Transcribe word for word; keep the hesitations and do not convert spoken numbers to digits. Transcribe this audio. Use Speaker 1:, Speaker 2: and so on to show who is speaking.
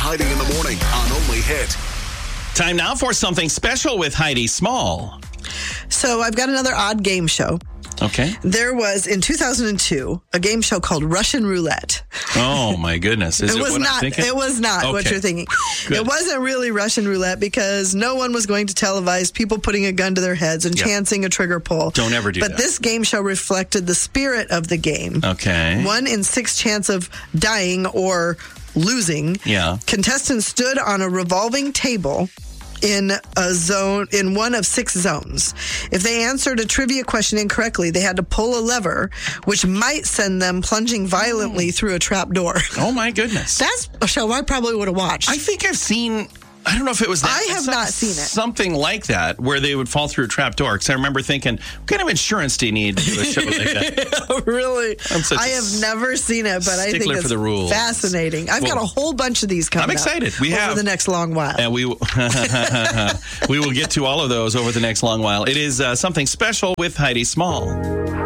Speaker 1: Heidi in the morning on Only Hit.
Speaker 2: Time now for something special with Heidi Small.
Speaker 3: So I've got another odd game show.
Speaker 2: Okay.
Speaker 3: There was, in two thousand two, a game show called Russian Roulette.
Speaker 2: Oh, my goodness. Is
Speaker 3: it,
Speaker 2: it
Speaker 3: was
Speaker 2: what
Speaker 3: not.
Speaker 2: I'm thinking?
Speaker 3: It was not
Speaker 2: okay.
Speaker 3: what you're thinking.
Speaker 2: Good.
Speaker 3: It wasn't really Russian Roulette because no one was going to televise people putting a gun to their heads and
Speaker 2: Yep.
Speaker 3: chancing a trigger pull.
Speaker 2: Don't ever do
Speaker 3: but
Speaker 2: that.
Speaker 3: But this game show reflected the spirit of the game.
Speaker 2: Okay.
Speaker 3: One in six chance of dying or losing.
Speaker 2: Yeah.
Speaker 3: Contestants stood on a revolving table in a zone, in one of six zones. If they answered a trivia question incorrectly, they had to pull a lever, which might send them plunging violently through a trap door.
Speaker 2: Oh, my goodness.
Speaker 3: That's a show I probably would have watched.
Speaker 2: I think I've seen... I don't know if it was that.
Speaker 3: I have
Speaker 2: saw
Speaker 3: not seen it.
Speaker 2: Something like that, where they would fall through a trap door. Because I remember thinking, what kind of insurance do you need to do a show like that?
Speaker 3: Really?
Speaker 2: I'm such
Speaker 3: I
Speaker 2: a
Speaker 3: have never seen it, but I think
Speaker 2: stickler
Speaker 3: it's
Speaker 2: for the rules.
Speaker 3: fascinating. I've
Speaker 2: Well,
Speaker 3: got a whole bunch of these coming
Speaker 2: I'm excited.
Speaker 3: up
Speaker 2: We
Speaker 3: over
Speaker 2: have.
Speaker 3: the next long while.
Speaker 2: And we, we will get to all of those over the next long while. It is uh, something special with Heidi Small.